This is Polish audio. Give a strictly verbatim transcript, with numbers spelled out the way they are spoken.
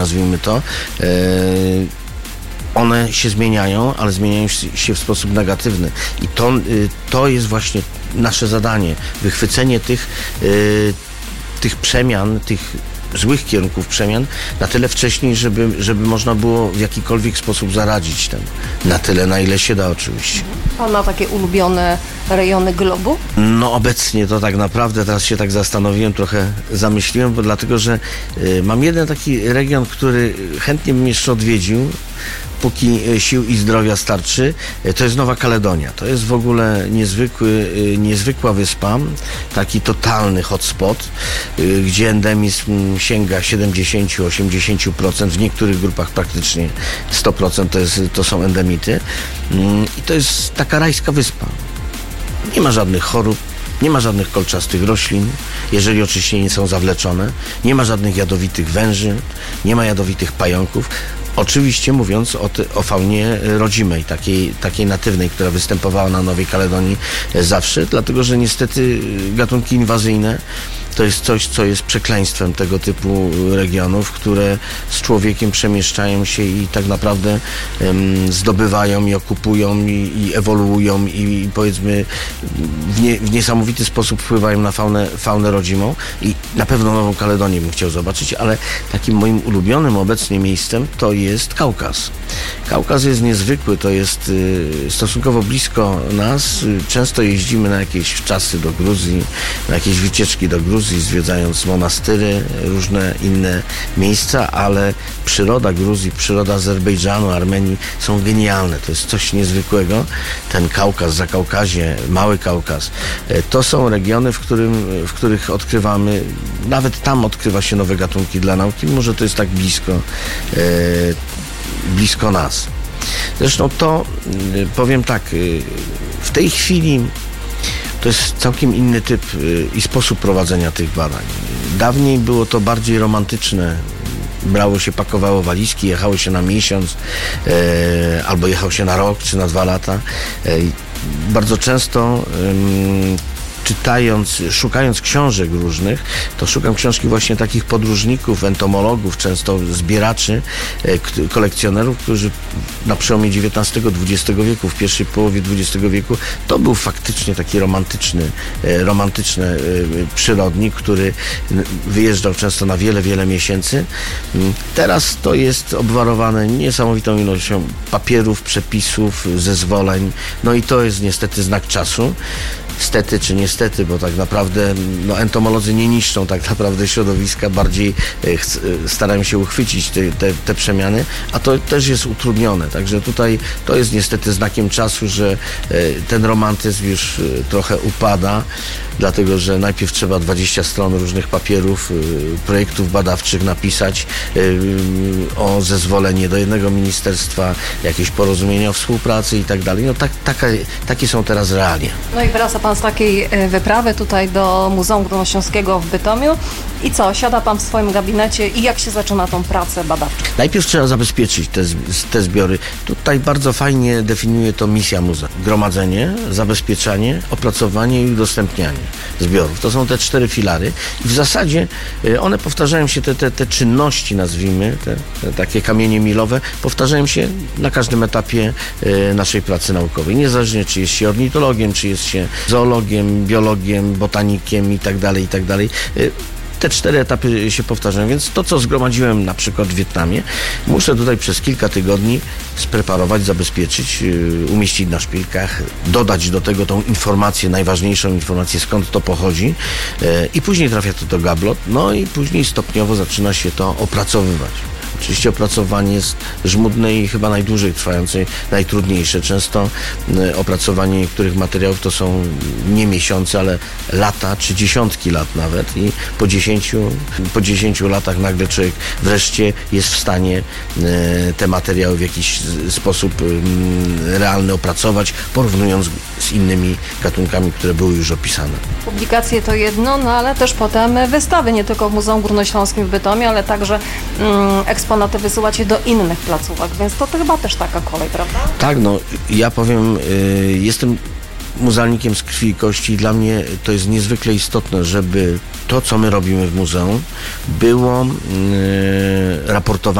nazwijmy to, one się zmieniają, ale zmieniają się w sposób negatywny. I to, to jest właśnie nasze zadanie. Wychwycenie tych, tych przemian, tych złych kierunków przemian na tyle wcześniej, żeby, żeby można było w jakikolwiek sposób zaradzić temu. Na tyle, na ile się da oczywiście. Pan ma takie ulubione rejony globu? No obecnie to tak naprawdę, teraz się tak zastanowiłem, trochę zamyśliłem, bo dlatego, że y, mam jeden taki region, który chętnie bym jeszcze odwiedził, póki sił i zdrowia starczy, to jest Nowa Kaledonia. To jest w ogóle niezwykły, niezwykła wyspa, taki totalny hotspot, gdzie endemizm sięga siedemdziesiąt do osiemdziesięciu procent, w niektórych grupach praktycznie sto procent to, jest, to są endemity. I to jest taka rajska wyspa. Nie ma żadnych chorób, nie ma żadnych kolczastych roślin, jeżeli oczywiście nie są zawleczone, nie ma żadnych jadowitych węży, nie ma jadowitych pająków. Oczywiście mówiąc o, ty, o faunie rodzimej, takiej, takiej natywnej, która występowała na Nowej Kaledonii zawsze, dlatego że niestety gatunki inwazyjne to jest coś, co jest przekleństwem tego typu regionów, które z człowiekiem przemieszczają się i tak naprawdę um, zdobywają i okupują i, i ewoluują i, i powiedzmy w, nie, w niesamowity sposób wpływają na faunę, faunę rodzimą i na pewno Nową Kaledonię bym chciał zobaczyć, ale takim moim ulubionym obecnie miejscem to jest Kaukaz. Kaukaz jest niezwykły, to jest y, stosunkowo blisko nas. Często jeździmy na jakieś czasy do Gruzji, na jakieś wycieczki do Gruzji, zwiedzając monastyry, różne inne miejsca, ale przyroda Gruzji, przyroda Azerbejdżanu, Armenii są genialne. To jest coś niezwykłego. Ten Kaukaz, Zakaukazie, Mały Kaukaz, to są regiony, w, którym, w których odkrywamy, nawet tam odkrywa się nowe gatunki dla nauki, mimo że to jest tak blisko, e, blisko nas. Zresztą to, powiem tak, w tej chwili to jest całkiem inny typ i sposób prowadzenia tych badań. Dawniej było to bardziej romantyczne. Brało się, pakowało walizki, jechało się na miesiąc, e, albo jechało się na rok czy na dwa lata. E, bardzo często e, czytając, szukając książek różnych, to szukam książki właśnie takich podróżników, entomologów, często zbieraczy, kolekcjonerów, którzy na przełomie dziewiętnastego dwudziestego wieku, w pierwszej połowie dwudziestego wieku, to był faktycznie taki romantyczny, romantyczny przyrodnik, który wyjeżdżał często na wiele, wiele miesięcy. Teraz to jest obwarowane niesamowitą ilością papierów, przepisów, zezwoleń, no i to jest niestety znak czasu. Stety czy niestety, bo tak naprawdę no, entomolodzy nie niszczą tak naprawdę środowiska, bardziej e, starają się uchwycić te, te, te przemiany, a to też jest utrudnione. Także tutaj to jest niestety znakiem czasu, że e, ten romantyzm już e, trochę upada, dlatego że najpierw trzeba dwadzieścia stron różnych papierów, e, projektów badawczych napisać e, o zezwolenie do jednego ministerstwa, jakieś porozumienia o współpracy i tak dalej. No tak, taka, takie są teraz realia. No i wraca pan z takiej wyprawy tutaj do Muzeum Górnośląskiego w Bytomiu i co? Siada pan w swoim gabinecie i jak się zaczyna tą pracę badawczą? Najpierw trzeba zabezpieczyć te, te zbiory. Tutaj bardzo fajnie definiuje to misja muzeum. Gromadzenie, zabezpieczanie, opracowanie i udostępnianie zbiorów. To są te cztery filary i w zasadzie one powtarzają się, te, te, te czynności, nazwijmy, te, te takie kamienie milowe, powtarzają się na każdym etapie naszej pracy naukowej. Niezależnie czy jest się ornitologiem, czy jest się zoologiem, biologiem, botanikiem i tak dalej, i tak dalej. Te cztery etapy się powtarzają, więc to, co zgromadziłem na przykład w Wietnamie, muszę tutaj przez kilka tygodni spreparować, zabezpieczyć, umieścić na szpilkach, dodać do tego tą informację, najważniejszą informację, skąd to pochodzi i później trafia to do gablot, no i później stopniowo zaczyna się to opracowywać. Oczywiście opracowanie jest żmudne i chyba najdłużej trwające, najtrudniejsze. Często opracowanie niektórych materiałów to są nie miesiące, ale lata, czy dziesiątki lat nawet. I po dziesięciu, po dziesięciu latach nagle człowiek wreszcie jest w stanie te materiały w jakiś sposób realny opracować, porównując z innymi gatunkami, które były już opisane. Publikacje to jedno, no ale też potem wystawy, nie tylko w Muzeum Górnośląskim w Bytomiu, ale także mm, eksponaty wysyłacie do innych placówek, więc to, to chyba też taka kolej, prawda? Tak, no ja powiem, y, jestem muzealnikiem z krwi i kości. Dla mnie to jest niezwykle istotne, żeby to, co my robimy w muzeum, było yy, raportowane